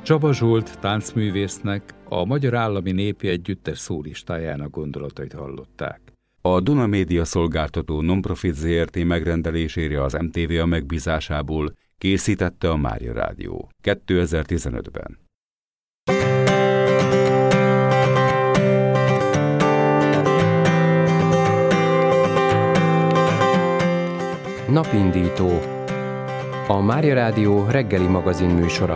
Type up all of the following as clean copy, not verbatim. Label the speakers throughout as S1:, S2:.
S1: Csaba Zsolt táncművésznek, a Magyar Állami Népi Együttes szólistájának gondolatait hallották. A Duna Média szolgáltató non-profit Zrt. Megrendelésére az MTV megbízásából készítette a Mária Rádió 2015-ben.
S2: Napindító. A Mária Rádió reggeli magazin műsora.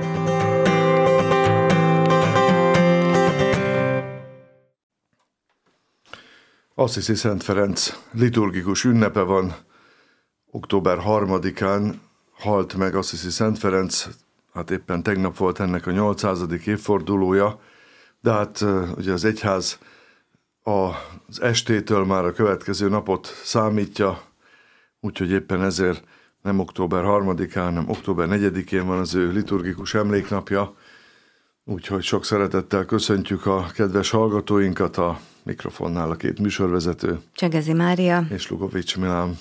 S3: Assisi Szent Ferenc liturgikus ünnepe van. Október 3-án halt meg Assisi Szent Ferenc, hát éppen tegnap volt ennek a 800. évfordulója, de hát ugye az egyház az estétől már a következő napot számítja, úgyhogy éppen ezért nem október 3-án, hanem október 4-én van az ő liturgikus emléknapja, úgyhogy sok szeretettel köszöntjük a kedves hallgatóinkat, a mikrofonnál a két műsorvezető.
S4: Csegezi Mária.
S3: És Lugovics Milán.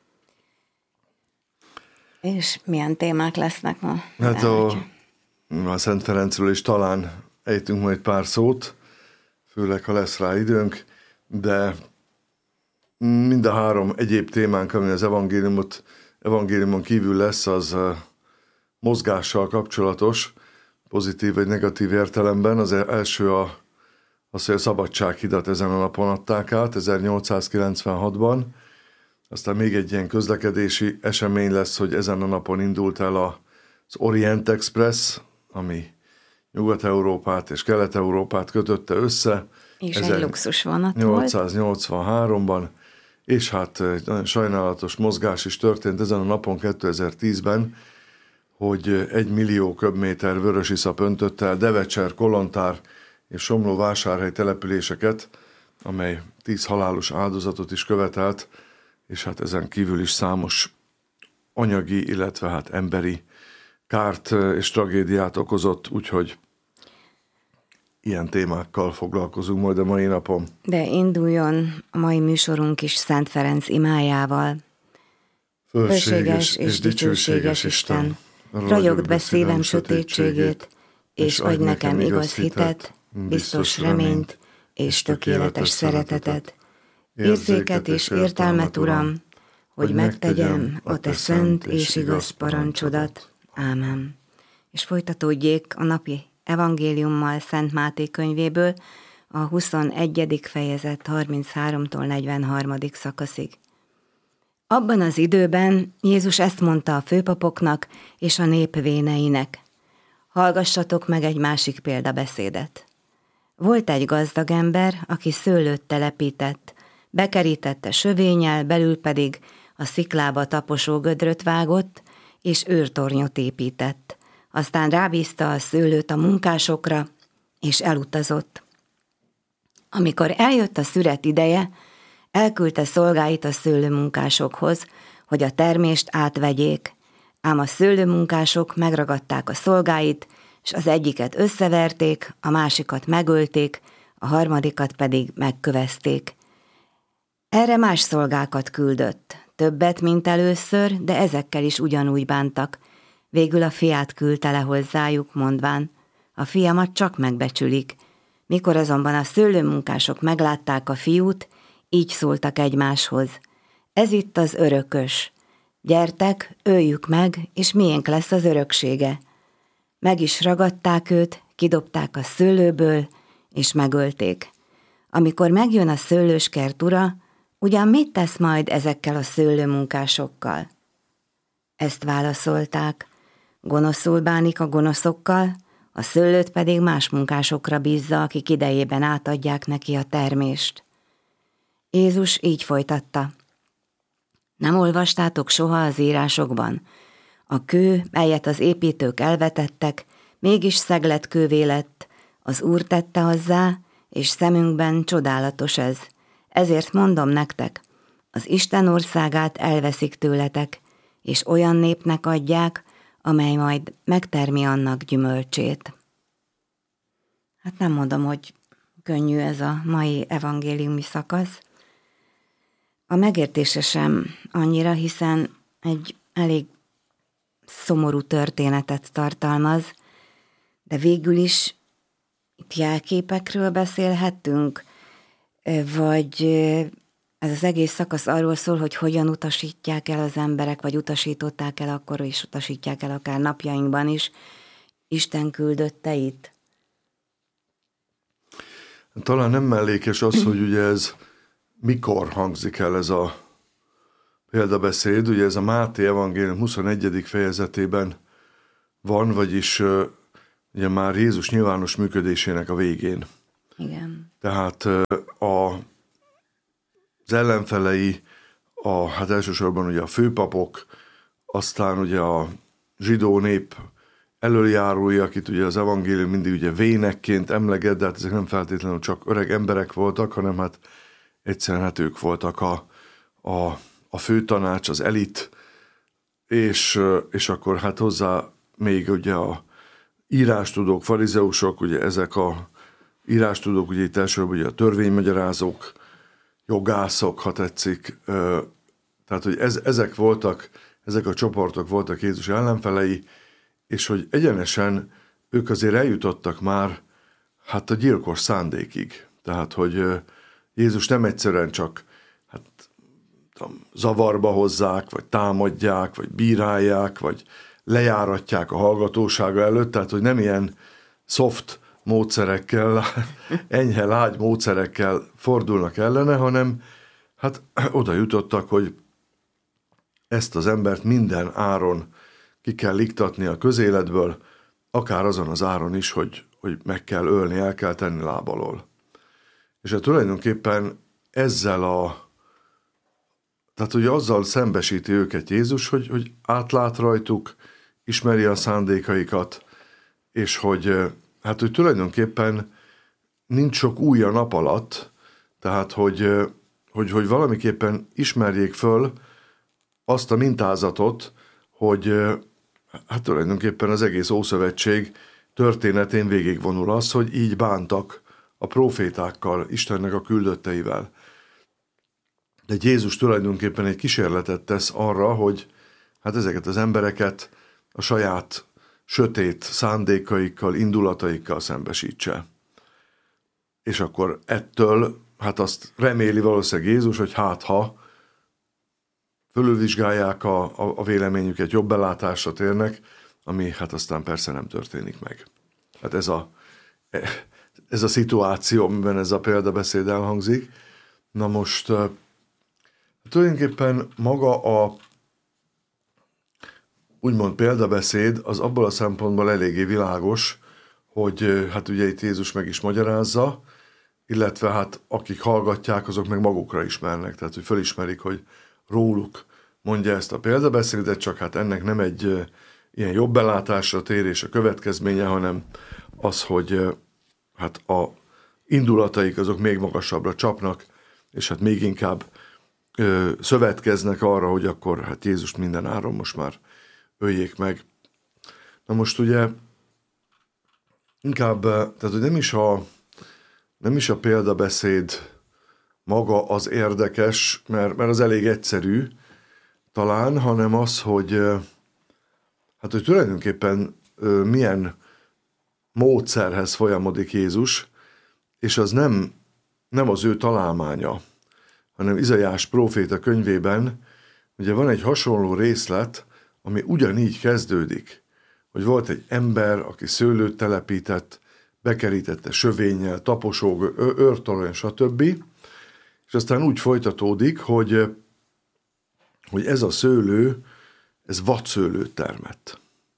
S4: És milyen témák lesznek ma?
S3: Hát a Szent Ferencről is talán ejtünk majd pár szót, főleg ha lesz rá időnk, de mind a három egyéb témánk, ami az evangéliumon kívül lesz, az mozgással kapcsolatos, pozitív vagy negatív értelemben. Az első az, hogy a Szabadsághidat ezen a napon adták át, 1896-ban. Aztán még egy ilyen közlekedési esemény lesz, hogy ezen a napon indult el az Orient Express, ami Nyugat-Európát és Kelet-Európát kötötte össze.
S4: És egy luxus vonat volt.
S3: 1883-ban, és hát egy nagyon sajnálatos mozgás is történt ezen a napon 2010-ben, hogy 1 millió köbméter vörösiszap öntött el Devecser, Kolontár és Somló-Vásárhely településeket, amely 10 halálos áldozatot is követelt, és hát ezen kívül is számos anyagi, illetve hát emberi kárt és tragédiát okozott, úgyhogy ilyen témákkal foglalkozunk majd a mai napon.
S4: De induljon a mai műsorunk is Szent Ferenc imájával. Fölséges és dicsőséges Isten, ragyogd be szívem sötétségét, és adj nekem igaz hitet, biztos reményt és tökéletes szeretetet, érzéket és értelmet, Uram, hogy megtegyem a te szent és igaz parancsodat. Ámen. És folytatódjék a napi evangéliummal Szent Máté könyvéből, a 21. fejezet 33-tól 43. szakaszig. Abban az időben Jézus ezt mondta a főpapoknak és a nép véneinek: hallgassatok meg egy másik példabeszédet. Volt egy gazdag ember, aki szőlőt telepített, bekerítette sövénnyel, belül pedig a sziklába taposó gödröt vágott, és őrtornyot épített. Aztán rábízta a szőlőt a munkásokra, és elutazott. Amikor eljött a szüret ideje, elküldte szolgáit a szőlőmunkásokhoz, hogy a termést átvegyék, ám a szőlőmunkások megragadták a szolgáit, és az egyiket összeverték, a másikat megölték, a harmadikat pedig megkövezték. Erre más szolgákat küldött, többet, mint először, de ezekkel is ugyanúgy bántak. Végül a fiát küldte le hozzájuk, mondván: a fiamat csak megbecsülik. Mikor azonban a szőlőmunkások meglátták a fiút, így szóltak egymáshoz: ez itt az örökös. Gyertek, öljük meg, és miénk lesz az öröksége. Meg is ragadták őt, kidobták a szőlőből, és megölték. Amikor megjön a szőlőskert ura, ugyan mit tesz majd ezekkel a szőlőmunkásokkal? Ezt válaszolták: gonoszul bánik a gonoszokkal, a szőlőt pedig más munkásokra bízza, akik idejében átadják neki a termést. Jézus így folytatta: nem olvastátok soha az írásokban? A kő, melyet az építők elvetettek, mégis szegletkővé lett, az Úr tette hozzá, és szemünkben csodálatos ez. Ezért mondom nektek, az Isten országát elveszik tőletek, és olyan népnek adják, amely majd megtermi annak gyümölcsét. Hát nem mondom, hogy könnyű ez a mai evangéliumi szakasz. A megértése sem annyira, hiszen egy elég szomorú történetet tartalmaz, de végül is itt jelképekről beszélhettünk, vagy ez az egész szakasz arról szól, hogy hogyan utasítják el az emberek, vagy utasították el akkor is, utasítják el akár napjainkban is Isten küldötteit?
S3: Talán nem mellékes az, hogy ugye ez mikor hangzik el ez a példabeszéd. Ugye ez a Máté evangélium 21. fejezetében van, vagyis ugye már Jézus nyilvános működésének a végén.
S4: Igen.
S3: Tehát az ellenfelei, hát elsősorban ugye a főpapok, aztán ugye a zsidó nép elöljárói, akit ugye az evangélium mindig ugye vénekként emleget, de hát ezek nem feltétlenül csak öreg emberek voltak, hanem hát egyszerűen hát ők voltak a főtanács, az elit, és akkor hát hozzá még ugye a írástudók, farizeusok, ugye ezek a írástudók, ugye itt elsősorban ugye a törvénymagyarázók, jogászok, ha tetszik, tehát hogy ezek a csoportok voltak Jézus ellenfelei, és hogy egyenesen ők azért eljutottak már hát a gyilkos szándékig. Tehát, hogy Jézus nem egyszerűen csak zavarba hozzák, vagy támadják, vagy bírálják, vagy lejáratják a hallgatósága előtt, tehát, hogy nem ilyen soft módszerekkel, enyhe, lágy módszerekkel fordulnak ellene, hanem hát oda jutottak, hogy ezt az embert minden áron ki kell iktatni a közéletből, akár azon az áron is, hogy meg kell ölni, el kell tenni láb alól. És hát tulajdonképpen tehát ugye azzal szembesíti őket Jézus, hogy átlát rajtuk, ismeri a szándékaikat, és hogy tulajdonképpen nincs sok új a nap alatt, tehát hogy valamiképpen ismerjék föl azt a mintázatot, hogy hát tulajdonképpen az egész Ószövetség történetén végigvonul az, hogy így bántak a prófétákkal, Istennek a küldötteivel. De Jézus tulajdonképpen egy kísérletet tesz arra, hogy hát ezeket az embereket a saját sötét szándékaikkal, indulataikkal szembesítse. És akkor ettől, hát azt reméli valószínűleg Jézus, hogy hát ha fölülvizsgálják a véleményüket, jobb belátásra térnek, ami hát aztán persze nem történik meg. Hát ez a szituáció, amiben ez a példabeszéd elhangzik. Na most tulajdonképpen maga a úgymond példabeszéd az abból a szempontból eléggé világos, hogy hát ugye itt Jézus meg is magyarázza, illetve hát akik hallgatják, azok meg magukra ismernek, tehát hogy felismerik, hogy róluk mondja ezt a példabeszédet, csak hát ennek nem egy ilyen jobb belátásra térés a következménye, hanem az, hogy hát a indulataik azok még magasabbra csapnak, és hát még inkább szövetkeznek arra, hogy akkor hát Jézust minden áron most már öljék meg. Na most ugye inkább, tehát hogy nem is a példabeszéd maga az érdekes, mert az elég egyszerű talán, hanem az, hogy hát hogy tulajdonképpen milyen módszerhez folyamodik Jézus, és az nem az ő találmánya, hanem Izaiás próféta könyvében ugye van egy hasonló részlet, ami ugyanígy kezdődik, hogy volt egy ember, aki szőlőt telepített, bekerítette sövénnyel, taposó, őrtorony, stb. És aztán úgy folytatódik, hogy ez a szőlő, ez vadszőlőt termett.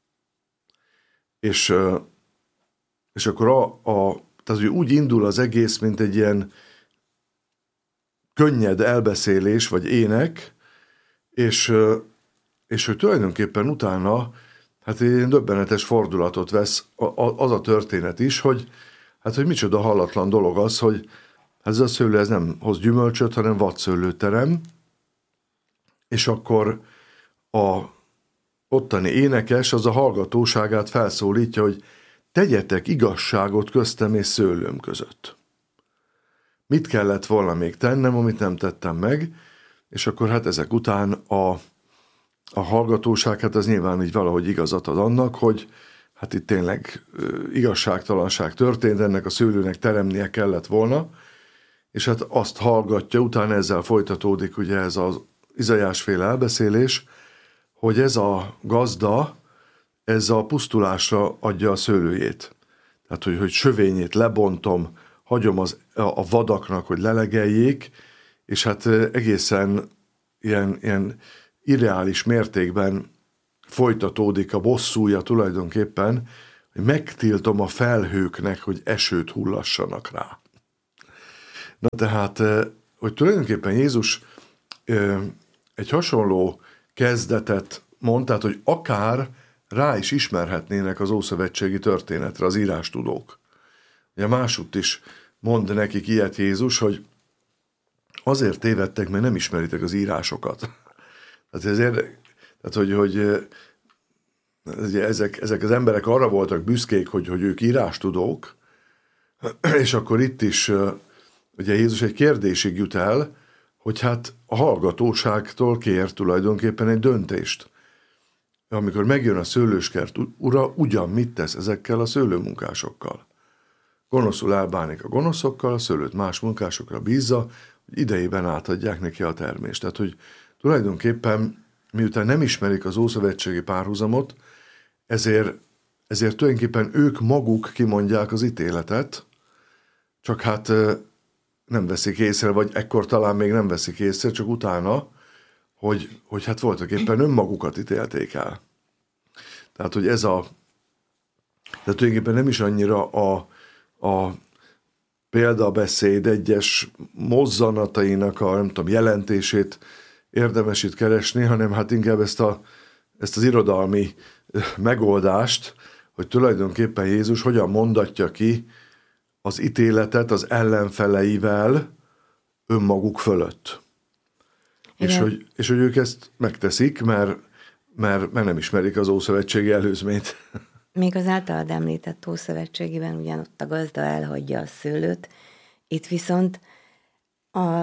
S3: És akkor tehát úgy indul az egész, mint egy ilyen könnyed elbeszélés, vagy ének, és hogy tulajdonképpen utána hát egy döbbenetes fordulatot vesz az a történet is, hogy micsoda hallatlan dolog az, hogy ez a szőlő ez nem hoz gyümölcsöt, hanem vadszőlőt terem, és akkor a ottani énekes az a hallgatóságát felszólítja, hogy tegyetek igazságot köztem és szőlőm között. Mit kellett volna még tennem, amit nem tettem meg, és akkor hát ezek után a hallgatóság, hát az nyilván így valahogy igazat ad annak, hogy hát itt tényleg igazságtalanság történt, ennek a szőlőnek teremnie kellett volna, és hát azt hallgatja, utána ezzel folytatódik ugye ez az Izaiás-féle elbeszélés, hogy ez a gazda, ez a pusztulásra adja a szőlőjét. Tehát, hogy sövényét lebontom, hagyom a vadaknak, hogy lelegeljék, és hát egészen ilyen irreális mértékben folytatódik a bosszúja tulajdonképpen, hogy megtiltom a felhőknek, hogy esőt hullassanak rá. Na tehát, hogy tulajdonképpen Jézus egy hasonló kezdetet mond, tehát, hogy akár rá is ismerhetnének az ószövetségi történetre az írástudók. Ugye másutt is mond nekik ilyet Jézus, hogy azért tévedtek, mert nem ismeritek az írásokat. Tehát, hogy ezek az emberek arra voltak büszkék, hogy ők írástudók, és akkor itt is ugye Jézus egy kérdésig jut el, hogy hát a hallgatóságtól kér tulajdonképpen egy döntést. Amikor megjön a szőlőskert ura, ugyan mit tesz ezekkel a szőlőmunkásokkal? Gonoszul elbánik a gonoszokkal, a szőlőt más munkásokra bízza, hogy idejében átadják neki a termést. Tehát, hogy tulajdonképpen miután nem ismerik az ószövetségi párhuzamot, ezért tulajdonképpen ők maguk kimondják az ítéletet, csak hát nem veszik észre, vagy ekkor talán még nem veszik észre, csak utána, hogy hát voltak éppen önmagukat ítélték el. Tehát, hogy de tulajdonképpen nem is annyira a példabeszéd egyes mozzanatainak a, nem tudom, jelentését érdemes itt keresni, hanem hát inkább ezt az irodalmi megoldást, hogy tulajdonképpen Jézus hogyan mondatja ki az ítéletet az ellenfeleivel önmaguk fölött. És hogy ők ezt megteszik, mert nem ismerik az ószövetségi előzményt.
S4: Még az általad említett ószövetségiben ugyanott a gazda elhagyja a szőlőt, itt viszont a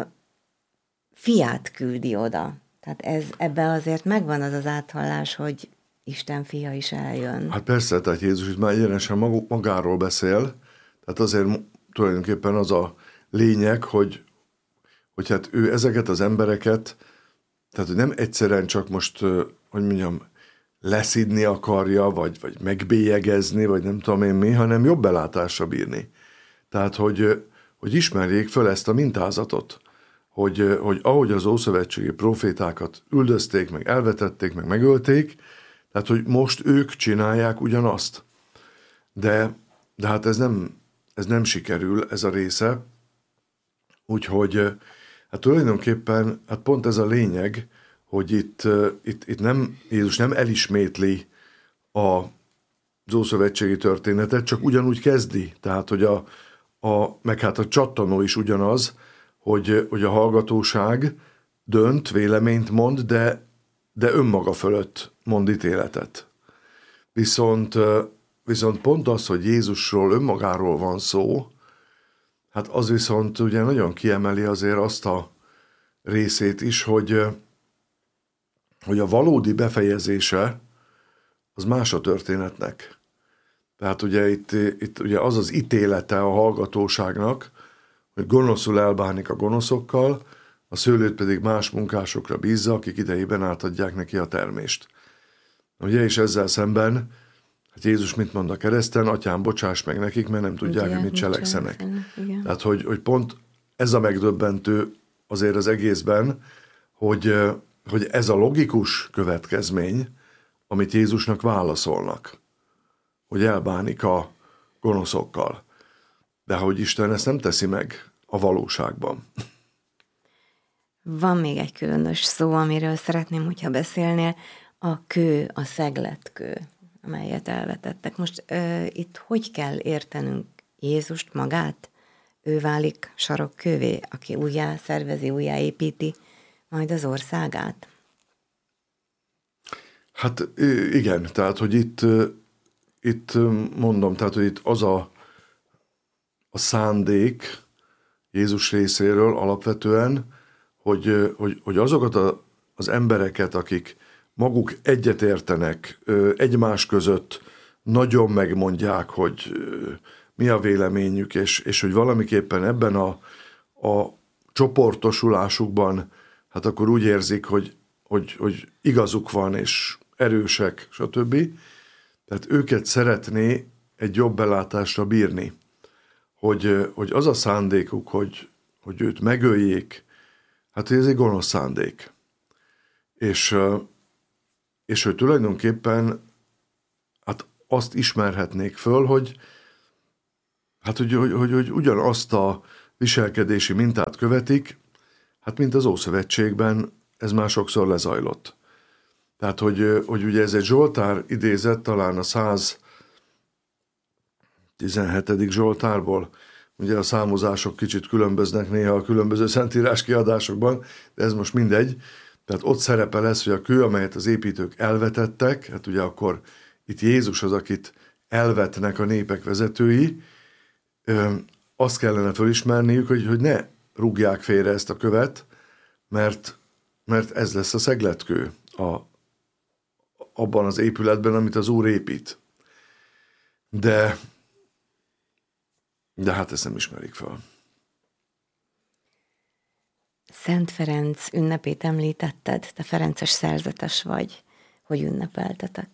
S4: fiát küldi oda. Tehát ebben azért megvan az áthallás, hogy Isten fia is eljön.
S3: Hát persze, tehát Jézus itt már egyenesen magáról beszél, tehát azért tulajdonképpen az a lényeg, hogy hát ő ezeket az embereket, tehát hogy nem egyszerűen csak most, hogy mondjam, leszidni akarja, vagy megbélyegezni, vagy nem tudom én mi, hanem jobb belátásra bírni. Tehát, hogy ismerjék föl ezt a mintázatot, hogy ahogy az ószövetségi profétákat üldözték, meg elvetették, meg megölték, tehát, hogy most ők csinálják ugyanazt. De hát ez nem sikerül, ez a része. Úgyhogy hát tulajdonképpen hát pont ez a lényeg, hogy itt nem, Jézus nem elismétli az ószövetségi történetet, csak ugyanúgy kezdi. Tehát, hogy meg hát a csattanó is ugyanaz, hogy a hallgatóság dönt, véleményt mond, de önmaga fölött mond ítéletet. Viszont pont az, hogy Jézusról, önmagáról van szó, hát az viszont ugye nagyon kiemeli azért azt a részét is, hogy a valódi befejezése az más a történetnek. Tehát ugye itt ugye az az ítélete a hallgatóságnak, hogy gonoszul elbánik a gonoszokkal, a szőlőt pedig más munkásokra bízza, akik idejében átadják neki a termést. Ugye, és ezzel szemben, hát Jézus mit mond a kereszten? Atyám, bocsáss meg nekik, mert nem tudják, hogy mit cselekszenek. Tehát, hogy pont ez a megdöbbentő azért az egészben, hogy ez a logikus következmény, amit Jézusnak válaszolnak, hogy elbánik a gonoszokkal. De hogy Isten ezt nem teszi meg a valóságban.
S4: Van még egy különös szó, amiről szeretném, hogyha beszélnél, a kő, a szegletkő, amelyet elvetettek. Most itt hogy kell értenünk Jézust magát? Ő válik sarokkővé, aki újjá szervezi, újjáépíti majd az országát?
S3: Hát igen, tehát, hogy itt mondom, tehát, hogy itt az a szándék Jézus részéről alapvetően, hogy azokat az embereket, akik maguk egyetértenek egymás között nagyon megmondják, hogy mi a véleményük, és hogy valamiképpen ebben a csoportosulásukban, hát akkor úgy érzik, hogy igazuk van, és erősek, stb. Tehát őket szeretné egy jobb belátásra bírni, hogy az a szándékuk, hogy őt megöljék, hát ez egy gonosz szándék. És hogy tulajdonképpen hát azt ismerhetnék föl, hogy ugyanazt a viselkedési mintát követik, hát mint az Ószövetségben ez már sokszor lezajlott. Tehát, hogy ugye ez egy Zsoltár idézet, talán a 117. Zsoltárból, ugye a számozások kicsit különböznek néha a különböző szentírás kiadásokban, de ez most mindegy. Tehát ott szerepel ez, hogy a kő, amelyet az építők elvetettek, hát ugye akkor itt Jézus az, akit elvetnek a népek vezetői, azt kellene fölismerniük, hogy ne rúgják félre ezt a követ, mert ez lesz a szegletkő abban az épületben, amit az Úr épít. De hát ezt nem ismerik fel.
S4: Szent Ferenc ünnepét említetted, te ferences szerzetes vagy. Hogy ünnepeltetek?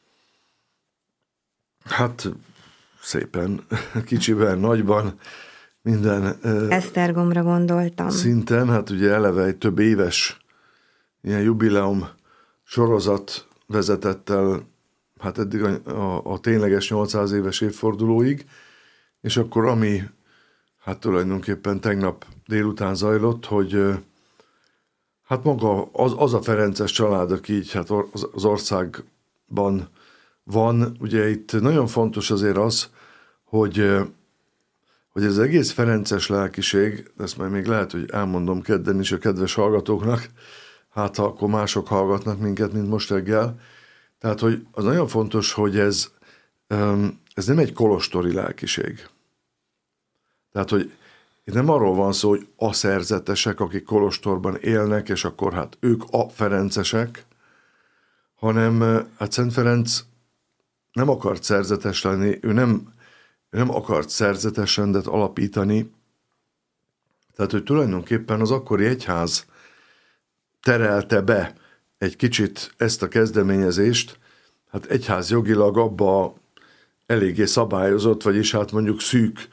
S3: Hát szépen, kicsiben, nagyban, minden...
S4: Esztergomra gondoltam.
S3: Szinten, hát ugye eleve egy több éves ilyen jubileum sorozat vezetett el, hát eddig a tényleges 800 éves évfordulóig, és akkor ami hát tulajdonképpen tegnap délután zajlott, hogy hát maga az a ferences család, aki így hát az országban van, ugye itt nagyon fontos azért az, hogy ez egész ferences lelkiség, ezt majd még lehet, hogy elmondom kedden is a kedves hallgatóknak, hát ha akkor mások hallgatnak minket, mint most reggel. Tehát, hogy az nagyon fontos, hogy ez nem egy kolostori lelkiség. Tehát, hogy itt nem arról van szó, hogy a szerzetesek, akik kolostorban élnek, és akkor hát ők a ferencesek, hanem hát Szent Ferenc nem akart szerzetes lenni, ő nem akart szerzetes rendet alapítani. Tehát, hogy tulajdonképpen az akkori egyház terelte be egy kicsit ezt a kezdeményezést, hát egyház jogilag abba eléggé szabályozott, vagyis hát mondjuk szűk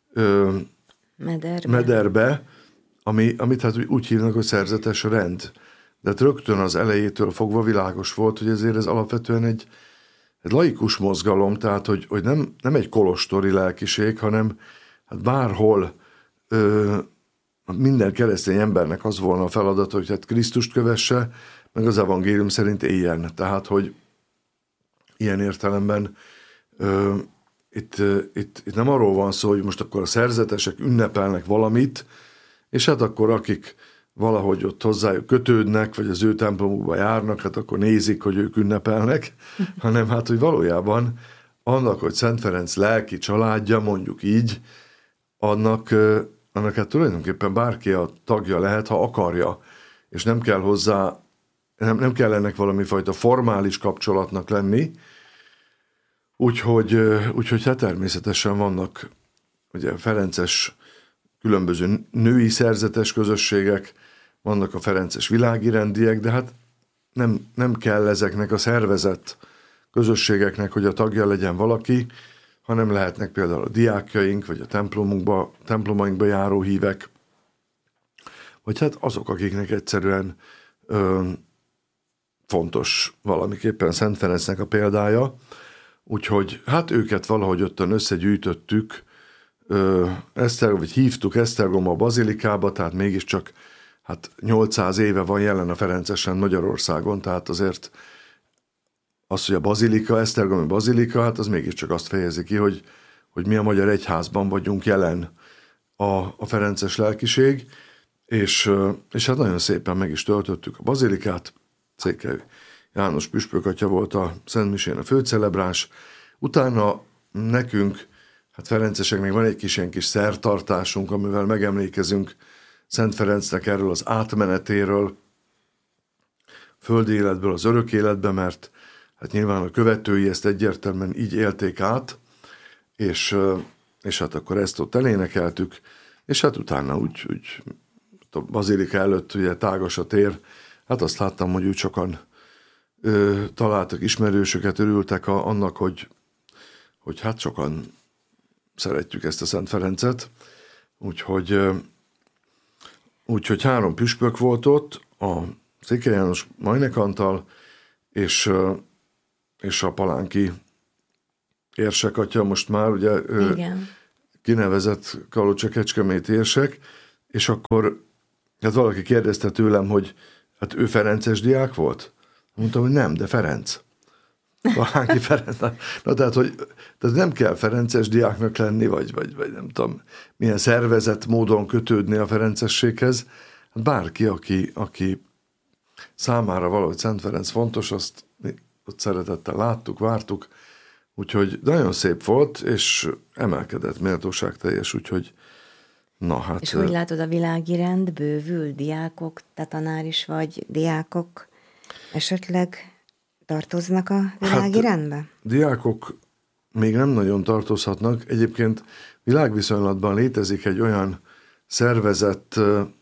S3: mederbe, amit hát úgy hívnak, hogy szerzetes rend. De hát rögtön az elejétől fogva világos volt, hogy ezért ez alapvetően egy laikus mozgalom, tehát hogy nem egy kolostori lelkiség, hanem hát bárhol minden keresztény embernek az volna a feladata, hogy hát Krisztust kövesse, meg az evangélium szerint éljen. Tehát, hogy ilyen értelemben itt nem arról van szó, hogy most akkor a szerzetesek ünnepelnek valamit, és hát akkor akik valahogy ott hozzájuk kötődnek, vagy az ő templomukba járnak, hát akkor nézik, hogy ők ünnepelnek, hanem hát, hogy valójában annak, hogy Szent Ferenc lelki családja, mondjuk így, annak hát tulajdonképpen bárki a tagja lehet, ha akarja, és nem kell hozzá, nem kell ennek valami fajta formális kapcsolatnak lenni, úgyhogy hát természetesen vannak ugye ferences különböző női szerzetes közösségek, vannak a ferences világirendiek, de hát nem kell ezeknek a szervezett közösségeknek, hogy a tagja legyen valaki, hanem lehetnek például a diákjaink, vagy a templomainkba járó hívek, vagy hát azok, akiknek egyszerűen fontos valamiképpen Szent Ferencnek a példája, úgyhogy hát őket valahogy ottan összegyűjtöttük, vagy hívtuk Esztergomba bazilikába, tehát mégiscsak hát 800 éve van jelen a ferences rend Magyarországon, tehát azért az, hogy a bazilika, esztergomi bazilika, hát az mégiscsak azt fejezi ki, hogy mi a magyar egyházban vagyunk jelen a ferences lelkiség, és hát nagyon szépen meg is töltöttük a bazilikát. Székely János püspökatya volt a szentmisén a főcelebráns. Utána nekünk, hát ferenceseknek van egy ilyen kis szertartásunk, amivel megemlékezünk Szent Ferencnek erről az átmenetéről, földi életből az örök életbe, mert Hát nyilván a követői ezt egyértelműen így élték át, és hát akkor ezt ott elénekeltük, és hát utána úgy a bazilika előtt ugye tágas a tér, hát azt láttam, hogy úgy sokan találtak ismerősöket, örültek annak, hogy hát sokan szeretjük ezt a Szent Ferencet, úgyhogy 3 püspök volt ott, a Székely János Majnek Antal, és a palánki érsekatya, most már ugye kinevezett Kalocsa-Kecskemét érsek, és akkor hát valaki kérdezte tőlem, hogy hát ő ferences diák volt? Mondtam, hogy nem, de Ferenc. Palánki Ferenc. Na tehát, tehát nem kell ferences diáknak lenni, vagy nem tudom, milyen szervezett módon kötődni a ferencességhez. Hát bárki, aki számára valahogy Szent Ferenc fontos, azt ott szeretettel láttuk, vártuk, úgyhogy nagyon szép volt, és emelkedett, méltóságteljes, úgyhogy na hát...
S4: És hogy látod, a világi rend bővül, diákok, te tanár is vagy, diákok esetleg tartoznak a világi rendbe?
S3: Diákok még nem nagyon tartozhatnak. Egyébként világviszonylatban létezik egy olyan szervezett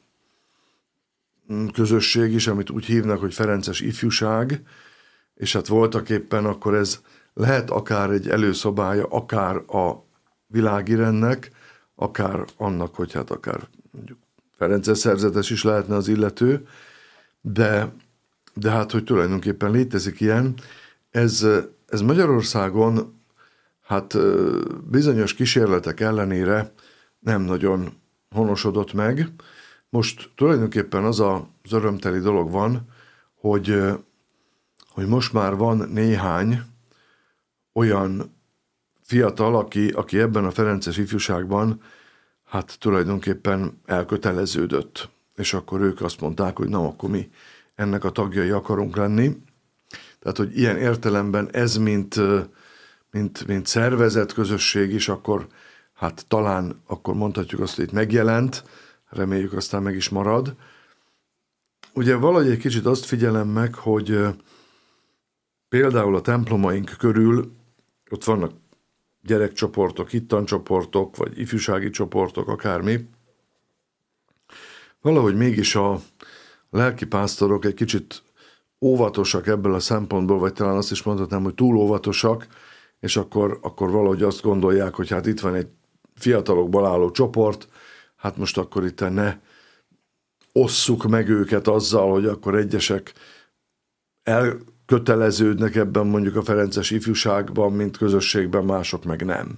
S3: közösség is, amit úgy hívnak, hogy Ferences ifjúság, és hát voltaképpen akkor ez lehet akár egy előszobája, akár a világi rendnek, akár annak, hogy hát akár mondjuk ferences szerzetes is lehetne az illető, de hát, hogy tulajdonképpen létezik ilyen, ez Magyarországon hát bizonyos kísérletek ellenére nem nagyon honosodott meg. Most tulajdonképpen az örömteli dolog van, hogy most már van néhány olyan fiatal, aki ebben a ferences ifjúságban hát tulajdonképpen elköteleződött. És akkor ők azt mondták, hogy na, akkor mi ennek a tagjai akarunk lenni. Tehát, hogy ilyen értelemben ez, mint szervezett közösség is, akkor hát talán akkor mondhatjuk azt, hogy itt megjelent, reméljük aztán meg is marad. Ugye valahogy egy kicsit azt figyelem meg, hogy például a templomaink körül ott vannak gyerekcsoportok, hittancsoportok, vagy ifjúsági csoportok, akármi. Valahogy mégis a lelkipásztorok egy kicsit óvatosak ebből a szempontból, vagy talán azt is mondhatnám, hogy túl óvatosak, és akkor valahogy azt gondolják, hogy hát itt van egy fiatalokból álló csoport, hát most akkor itt ne osszuk meg őket azzal, hogy akkor egyesek elköteleződnek ebben mondjuk a ferences ifjúságban, mint közösségben, mások meg nem.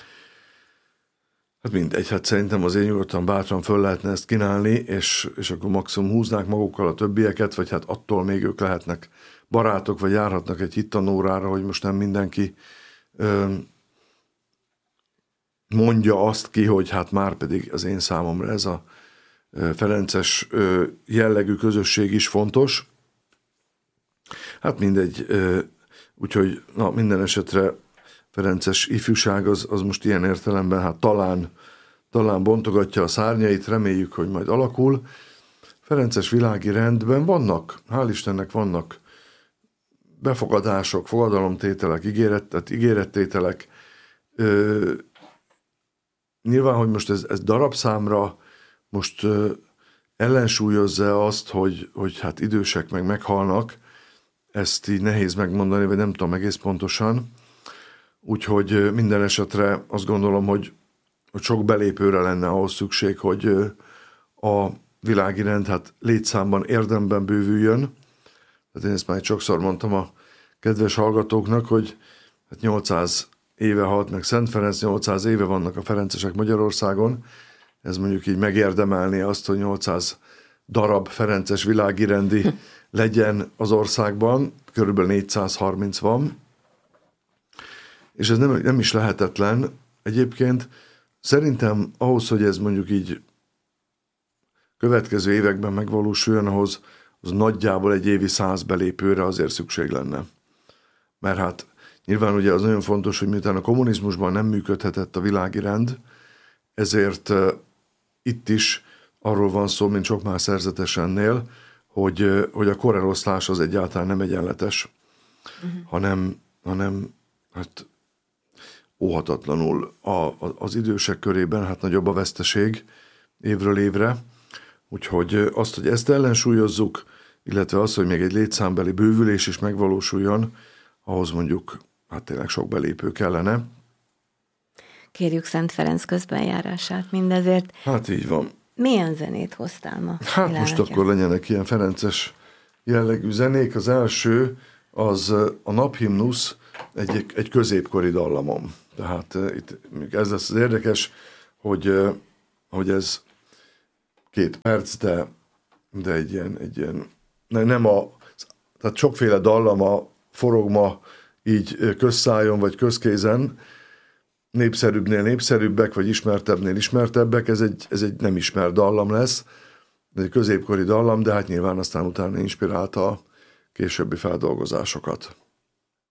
S3: Hát mindegy, hát szerintem azért nyugodtan bátran föl lehetne ezt kínálni, és akkor maximum húznák magukkal a többieket, vagy hát attól még ők lehetnek barátok, vagy járhatnak egy hittanórára, hogy most nem mindenki mondja azt ki, hogy hát már pedig az én számomra ez a ferences jellegű közösség is fontos. Hát mindegy, úgyhogy na, minden esetre ferences ifjúság az most ilyen értelemben hát talán bontogatja a szárnyait, reméljük, hogy majd alakul. Ferences világi rendben vannak, hál' Istennek vannak befogadások, fogadalomtételek, ígérettételek. Nyilván, hogy most ez darabszámra most ellensúlyozza azt, hogy hát idősek meg meghalnak, ezt így nehéz megmondani, vagy nem tudom egész pontosan. Úgyhogy minden esetre azt gondolom, hogy sok belépőre lenne ahhoz szükség, hogy a világi rend hát létszámban érdemben bővüljön. Tehát én ezt már sokszor mondtam a kedves hallgatóknak, hogy hát 800 éve halt meg Szent Ferenc, 800 éve vannak a ferencesek Magyarországon. Ez mondjuk így megérdemelné azt, hogy 800 darab ferences világi rendi legyen az országban, körülbelül 430 van. És ez nem is lehetetlen. Egyébként szerintem ahhoz, hogy ez mondjuk így következő években megvalósuljon, ahhoz az nagyjából egy évi 100 belépőre azért szükség lenne. Mert hát nyilván ugye az nagyon fontos, hogy miután a kommunizmusban nem működhetett a világi rend, ezért itt is arról van szó, mint sok más szerzetesennél, hogy a koreloszlás az egyáltalán nem egyenletes. hanem hát óhatatlanul az idősek körében hát nagyobb a veszteség évről évre, úgyhogy azt, hogy ezt ellensúlyozzuk, illetve az, hogy még egy létszámbeli bővülés is megvalósuljon, ahhoz mondjuk hát tényleg sok belépő kellene.
S4: Kérjük Szent Ferenc közbenjárását mindezért.
S3: Hát így van.
S4: Milyen zenét hoztál ma?
S3: Hát most akkor legyenek ilyen ferences jellegű zenék. Az első az a naphimnusz, egy középkori dallamom. Tehát itt ez lesz az érdekes, hogy ez 2 perc, de egy ilyen tehát sokféle dallama forog ma így közszájon vagy közkézen, népszerűbbnél népszerűbbek, vagy ismertebbnél ismertebbek, ez egy nem ismert dallam lesz, ez egy középkori dallam, de hát nyilván aztán utána inspirálta a későbbi feldolgozásokat.